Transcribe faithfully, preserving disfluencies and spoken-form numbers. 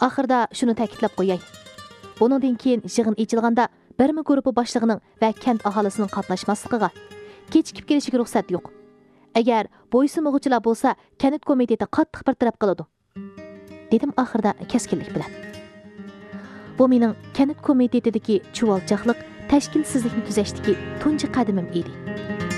Axırda şunu ta'kidlab qo'yay. Buningdan keyin yig'in echilganda Birmi guruhi boshlig'ining va kent aholisining qatnashmasligiga, kechikib kelishiga ruxsat yo'q. Agar bo'ysunmag'uvchilar bo'lsa, kent komiteti qattiq bir taraf qiladi. Dedim oxirida keskinlik bilan. Bu mening kent komitetidagi chuvalchaqlik, tashkilsizlikni tuzashdagi tunji qadamim edi.